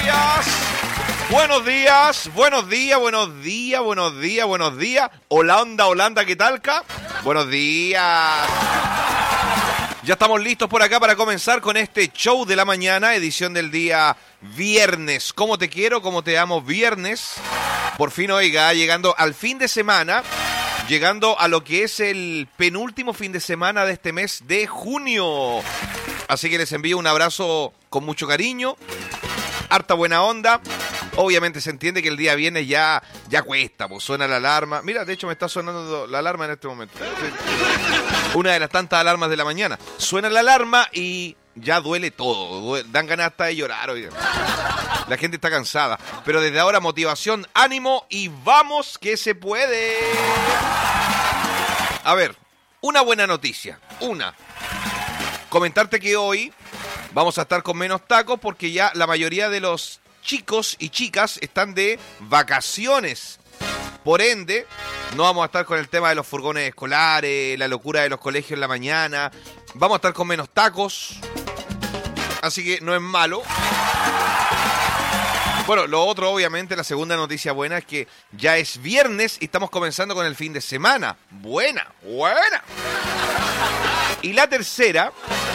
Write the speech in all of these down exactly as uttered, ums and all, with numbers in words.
días. Buenos días, buenos días, buenos días, buenos días, buenos días. Holanda, Holanda, ¿qué talca? Buenos días. Ya estamos listos por acá para comenzar con este show de la mañana, edición del día viernes. ¿Cómo te quiero? ¿Cómo te amo? Viernes. Por fin, oiga, llegando al fin de semana, llegando a lo que es el penúltimo fin de semana de este mes de junio. Así que les envío un abrazo con mucho cariño, harta buena onda. Obviamente se entiende que el día viernes ya, ya cuesta, pues suena la alarma. Mira, de hecho me está sonando la alarma en este momento. Una de las tantas alarmas de la mañana. Suena la alarma y ya duele todo. Duele, dan ganas hasta de llorar hoy. La gente está cansada. Pero desde ahora motivación, ánimo y vamos que se puede. A ver, una buena noticia. Una. Comentarte que hoy vamos a estar con menos tacos porque ya la mayoría de los chicos y chicas están de vacaciones. Por ende, no vamos a estar con el tema de los furgones escolares, la locura de los colegios en la mañana. Vamos a estar con menos tacos. Así que no es malo. Bueno, lo otro, obviamente, la segunda noticia buena es que ya es viernes y estamos comenzando con el fin de semana. Buena, buena. Y la tercera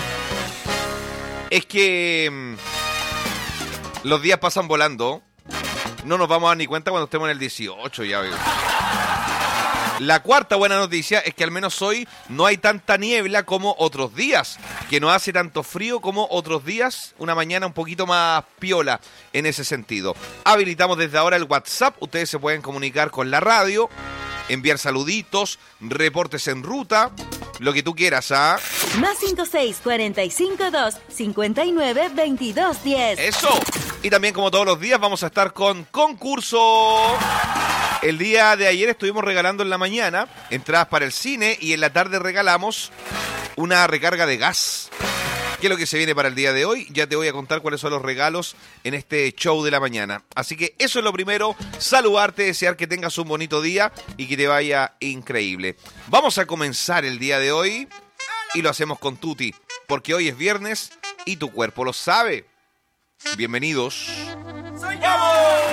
es que mmm, los días pasan volando. No nos vamos a dar ni cuenta cuando estemos en el dieciocho ya. Veo. La cuarta buena noticia es que al menos hoy no hay tanta niebla como otros días, que no hace tanto frío como otros días, una mañana un poquito más piola en ese sentido. Habilitamos desde ahora el WhatsApp, ustedes se pueden comunicar con la radio, enviar saluditos, reportes en ruta, lo que tú quieras, ¿ah? Más cinco seis, cuatro cinco dos, cinco nueve, veintidós diez. ¡Eso! Y también, como todos los días, vamos a estar con concurso. El día de ayer estuvimos regalando en la mañana entradas para el cine y en la tarde regalamos una recarga de gas. ¿Qué es lo que se viene para el día de hoy? Ya te voy a contar cuáles son los regalos en este show de la mañana. Así que eso es lo primero, saludarte, desear que tengas un bonito día y que te vaya increíble. Vamos a comenzar el día de hoy y lo hacemos con Tuti, porque hoy es viernes y tu cuerpo lo sabe. Bienvenidos. ¡Vamos!